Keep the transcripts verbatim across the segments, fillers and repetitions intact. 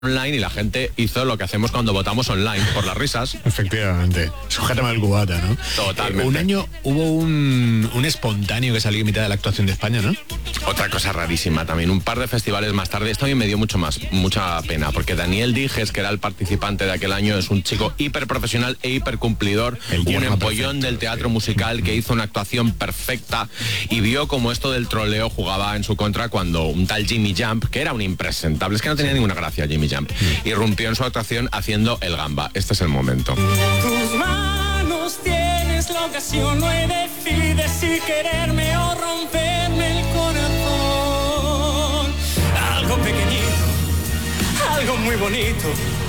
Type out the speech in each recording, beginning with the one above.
online y la gente hizo lo que hacemos cuando votamos online, por las risas. Efectivamente. Sujétame al cubata, ¿no? Totalmente. Eh, un año hubo un, un espontáneo que salió en mitad de la actuación de España, ¿no? Otra cosa rarísima también, un par de festivales más tarde, esto a mí me dio mucho más, mucha pena, porque Daniel Dijes, que era el participante de aquel año, es un chico hiper profesional e hiper cumplidor, un empollón del teatro musical que hizo una actuación perfecta y vio como esto del troleo jugaba en su contra cuando un tal Jimmy Jump, que era un impresentable, es que no tenía ninguna gracia Jimmy Jump, irrumpió en su actuación haciendo el gamba. Este es el momento. Tus manos tienes la ocasión, no decides si quererme o romperme el corazón. Algo pequeñito, algo muy bonito,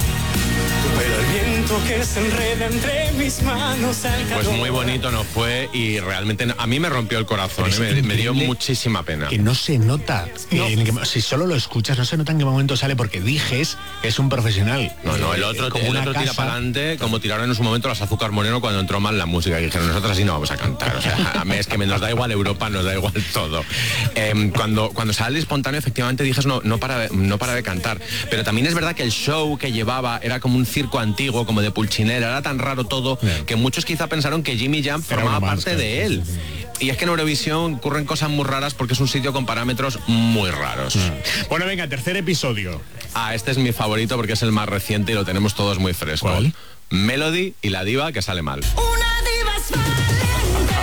pero el viento que se enreda entre mis manos al calor. Pues muy bonito nos fue y realmente a mí me rompió el corazón, ¿eh? me, me dio muchísima pena. Que no se nota, no. en que, si solo lo escuchas no se nota en qué momento sale, porque Dijes es un profesional. No, no, el otro, como el una otro tira casa. para adelante, como tiraron en su momento las Azúcar Moreno cuando entró mal la música, y dijeron, nosotros así no vamos a cantar, o sea, a mí es que me, nos da igual Europa, nos da igual todo. Eh, cuando, cuando sale espontáneo, efectivamente Dijes no, no, para, no para de cantar, pero también es verdad que el show que llevaba era como un circo antiguo, como de Pulchinera, era tan raro todo que muchos quizá pensaron que Jimmy Jump formaba parte de él. Y es que en Eurovisión ocurren cosas muy raras porque es un sitio con parámetros muy raros. Bueno, venga, tercer episodio. Ah, este es mi favorito porque es el más reciente y lo tenemos todos muy fresco. ¿Cuál? Melody y la diva que sale mal. Una diva es valiente,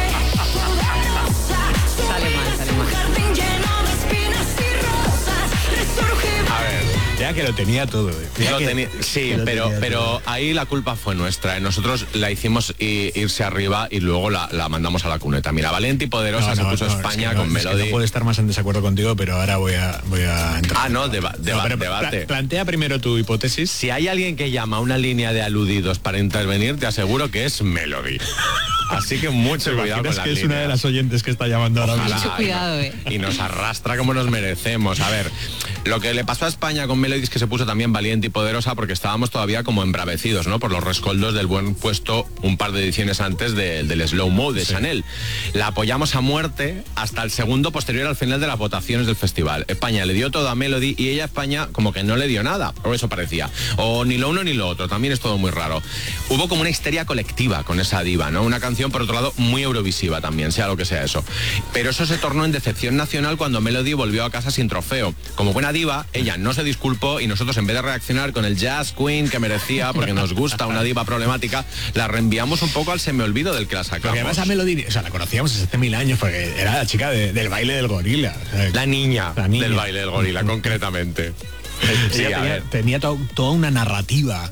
poderosa, Sale mal, sale mal. jardín lleno de espinas y rosas, resurge. A ver, Ya que lo tenía todo. eh. Ya lo que- teni- sí, que lo pero, tenía pero todo. ahí la culpa fue nuestra. ¿eh? Nosotros la hicimos i- irse arriba y luego la, la mandamos a la cuneta. Mira, Valiente y Poderosa No, se no, puso no, España es que no, con es que Melody. no puedo estar más en desacuerdo contigo, pero ahora voy a, voy a entrar. Ah, no, deba- deba- pero debate. pla- plantea primero tu hipótesis. Si hay alguien que llama a una línea de aludidos para intervenir, te aseguro que es Melody. Así que mucho cuidado con ¿Imaginas las que es líneas. una de las oyentes que está llamando ahora mismo? Ojalá, Mucho cuidado, y, eh. y nos arrastra como nos merecemos. A ver, lo que le pasó a España con Melody es que se puso también Valiente y Poderosa porque estábamos todavía como embravecidos, ¿no? Por los rescoldos del buen puesto un par de ediciones antes de- del Slow Mo de Chanel. La apoyamos a muerte hasta el segundo posterior al final de las votaciones del festival. España le dio todo a Melody y ella a España como que no le dio nada, o eso parecía. O ni lo uno ni lo otro, también es todo muy raro. Hubo como una histeria colectiva con esa diva, ¿no? Una canción, por otro lado, muy eurovisiva también, sea lo que sea eso. Pero eso se tornó en decepción nacional cuando Melody volvió a casa sin trofeo. Como buena diva, ella no se disculpó y nosotros, en vez de reaccionar con el Jazz Queen que merecía, porque nos gusta una diva problemática, la reenviamos un poco al semeolvido del que la sacamos. Porque además a Melody, o sea, la conocíamos desde hace mil años porque era la chica de- del baile del gorila. O sea, La niña, La niña. del baile del gorila, concretamente. Sí, ella a tenía, ver. tenía to- toda una narrativa.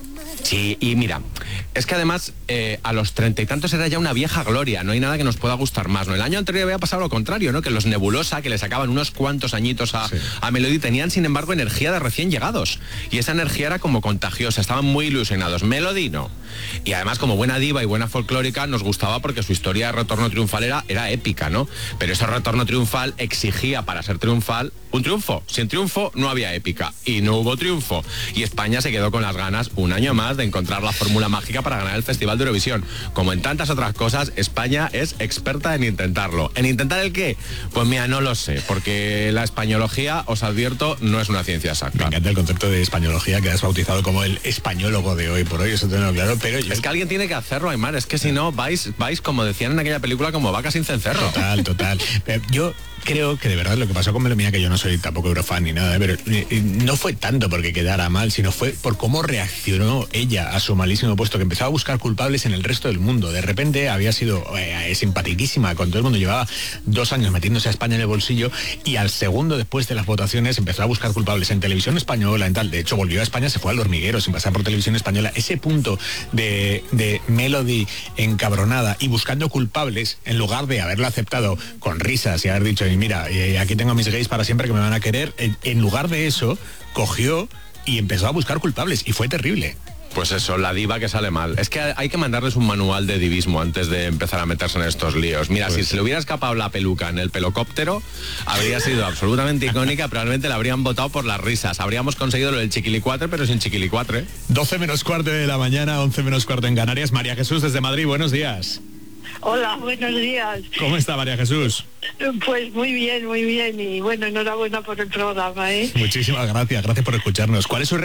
Sí, y mira, es que además eh, a los treinta y tantos era ya una vieja gloria, no hay nada que nos pueda gustar más, ¿no? El año anterior había pasado lo contrario, ¿no? Que los Nebulosa, que le sacaban unos cuantos añitos a, Sí. a Melody, tenían sin embargo energía de recién llegados. Y esa energía era como contagiosa, estaban muy ilusionados. Melody no. Y además, como buena diva y buena folclórica, nos gustaba porque su historia de retorno triunfal era, era épica, ¿no? Pero ese retorno triunfal exigía, para ser triunfal, un triunfo. Sin triunfo no había épica. Y no hubo triunfo. Y España se quedó con las ganas un año más de encontrar la fórmula mágica para ganar el Festival de Eurovisión. Como en tantas otras cosas, España es experta en intentarlo. ¿En intentar el qué? Pues mira, no lo sé, porque la españología, os advierto, no es una ciencia Me exacta. encanta el concepto de españología que has bautizado como el españólogo de hoy por hoy, eso tengo claro, pero yo... Es que alguien tiene que hacerlo, Aymar, es que si no, vais, vais, como decían en aquella película, como vacas sin cencerro. Total, total. Pero yo creo que de verdad lo que pasó con Melody, mira que yo no soy tampoco eurofan ni nada, pero eh, no fue tanto porque quedara mal, sino fue por cómo reaccionó ella a su malísimo puesto, que empezó a buscar culpables en el resto del mundo. De repente había sido eh, simpatiquísima con todo el mundo, llevaba dos años metiéndose a España en el bolsillo y al segundo después de las votaciones empezó a buscar culpables en televisión española, en tal. De hecho, volvió a España, se fue al hormiguero sin pasar por televisión española. Ese punto de, de Melody encabronada y buscando culpables, en lugar de haberlo aceptado con risas y haber dicho, y mira, eh, aquí tengo a mis gays para siempre que me van a querer, en, en lugar de eso, cogió y empezó a buscar culpables y fue terrible. Pues eso, la diva que sale mal. Es que hay que mandarles un manual de divismo antes de empezar a meterse en estos líos. Mira, Pues si se le hubiera escapado la peluca en el pelocóptero, habría sido absolutamente icónica, probablemente la habrían votado por las risas. Habríamos conseguido lo del chiquilicuatre, pero sin chiquilicuatre. doce menos cuarto de la mañana, once menos cuarto en Canarias. María Jesús desde Madrid, buenos días. Hola, buenos días. ¿Cómo está María Jesús? Pues muy bien, muy bien. Y bueno, enhorabuena por el programa, ¿eh? Muchísimas gracias, gracias por escucharnos. ¿Cuál es su